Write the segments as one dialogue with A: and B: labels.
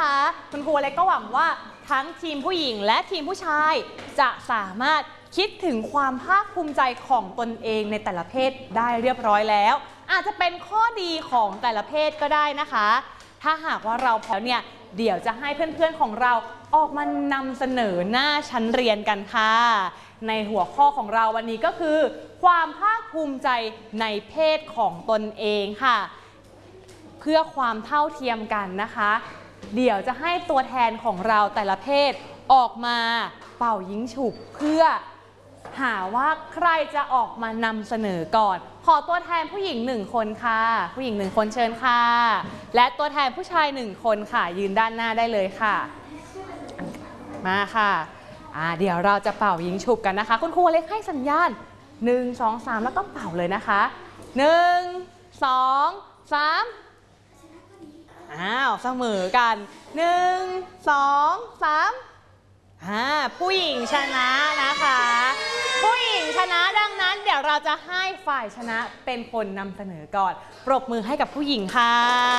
A: นะคะคุณครูเล็กก็หวังว่าทั้งทีมผู้หญิงและทีมผู้ชายจะสามารถคิดถึงความภาคภูมิใจของตนเองในแต่ละเพศได้เรียบร้อยแล้วอาจจะเป็นข้อดีของแต่ละเพศก็ได้นะคะถ้าหากว่าเราพร้อมเนี่ยเดี๋ยวจะให้เพื่อนๆของเราออกมานำเสนอหน้าชั้นเรียนกันค่ะในหัวข้อของเราวันนี้ก็คือความภาคภูมิใจในเพศของตนเองค่ะเพื่อความเท่าเทียมกันนะคะเดี๋ยวจะให้ตัวแทนของเราแต่ละเพศออกมาเป่ายิงฉุบเพื่อหาว่าใครจะออกมานำเสนอก่อนขอตัวแทนผู้หญิง1คนค่ะผู้หญิง1คนเชิญค่ะและตัวแทนผู้ชาย1คนค่ะยืนด้านหน้าได้เลยค่ะมาค่ะเดี๋ยวเราจะเป่ายิงฉุบกันนะคะคุณครูเล็กให้สัญญาณ1 2 3แล้วก็เป่าเลยนะคะ1 2 3เสมอกัน1 2 3ผู้หญิงชนะนะคะผู้หญิงชนะดังนั้นเดี๋ยวเราจะให้ฝ่ายชนะเป็นคนนำเสนอก่อนปรบมือให้กับผู้หญิงค่ะ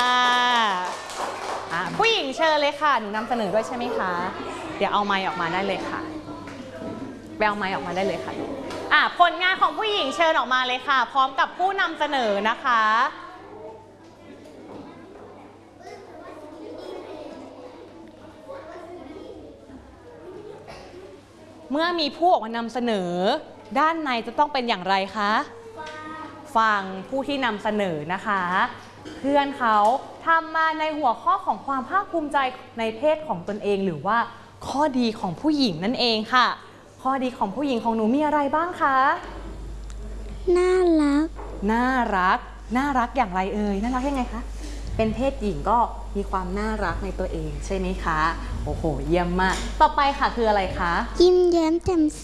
A: ผู้หญิงเชิญเลยค่ะหนูนำเสนอด้วยใช่ไหมคะเดี๋ยวเอาไมค์ออกมาได้เลยค่ะไปเอาไมค์ออกมาได้เลยค่ะผลงานของผู้หญิงเชิญออกมาเลยค่ะพร้อมกับผู้นำเสนอนะคะเมื่อมีผู้ออกมานำเสนอด้านในจะต้องเป็นอย่างไรคะฟังผู้ที่นำเสนอนะคะเพื่อนเขาทำมาในหัวข้อของความภาคภูมิใจในเพศของตนเองหรือว่าข้อดีของผู้หญิงนั่นเองค่ะข้อดีของผู้หญิงของหนูมีอะไรบ้างคะ
B: น่ารัก
A: น่ารักอย่างไรเอ่ยน่ารักยังไงคะเป็นเพศหญิงก็มีความน่ารักในตัวเองใช่ไหมคะโอ้โหเยี่ยมมากต่อไปค่ะคืออะไรคะ
B: ยิ้มแย้มแจ่ม